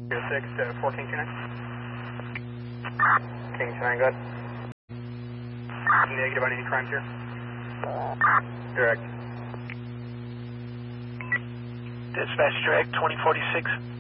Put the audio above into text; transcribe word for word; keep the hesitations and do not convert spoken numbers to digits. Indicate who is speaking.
Speaker 1: zero six to four King two nine. King two nine, go ahead. Negative on any crimes here. Direct.
Speaker 2: Dispatch direct, twenty forty-six.